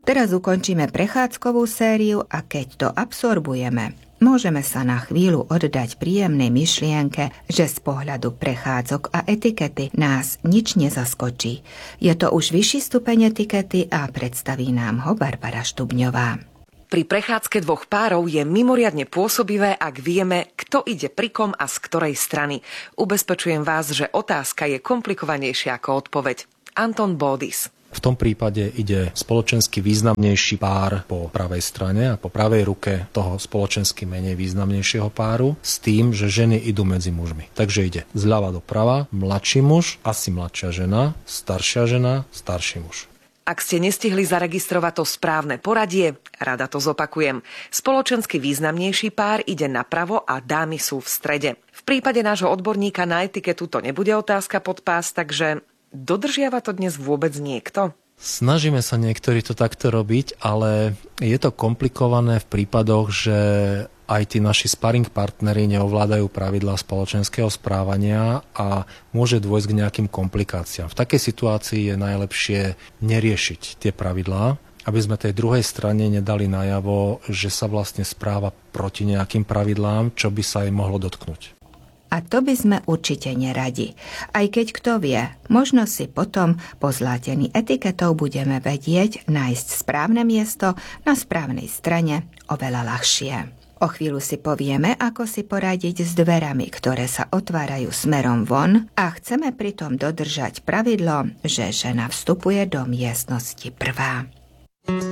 Teraz ukončíme prechádzkovú sériu a keď to absorbujeme, môžeme sa na chvíľu oddať príjemnej myšlienke, že z pohľadu prechádzok a etikety nás nič nezaskočí. Je to už vyšší stupeň etikety a predstaví nám ho Barbara Štubňová. Pri prechádzke dvoch párov je mimoriadne pôsobivé, ak vieme, kto ide pri kom a z ktorej strany. Ubezpečujem vás, že otázka je komplikovanejšia ako odpoveď. Anton Bodis. V tom prípade ide spoločensky významnejší pár po pravej strane a po pravej ruke toho spoločensky menej významnejšieho páru s tým, že ženy idú medzi mužmi. Takže ide zľava doprava, mladší muž, asi mladšia žena, starší muž. Ak ste nestihli zaregistrovať to správne poradie, rada to zopakujem. Spoločensky významnejší pár ide napravo a dámy sú v strede. V prípade nášho odborníka na etiketu to nebude otázka pod pás, takže dodržiava to dnes vôbec niekto? Snažíme sa niektorí to takto robiť, ale je to komplikované v prípadoch, že aj tí naši sparring partneri neovládajú pravidlá spoločenského správania a môže dôjsť k nejakým komplikáciám. V takej situácii je najlepšie neriešiť tie pravidlá, aby sme tej druhej strane nedali najavo, že sa vlastne správa proti nejakým pravidlám, čo by sa jej mohlo dotknúť. A to by sme určite neradi. Aj keď kto vie, možno si potom, pozlátený etiketou, budeme vedieť nájsť správne miesto na správnej strane oveľa ľahšie. O chvíľu si povieme, ako si poradiť s dverami, ktoré sa otvárajú smerom von a chceme pritom dodržať pravidlo, že žena vstupuje do miestnosti prvá.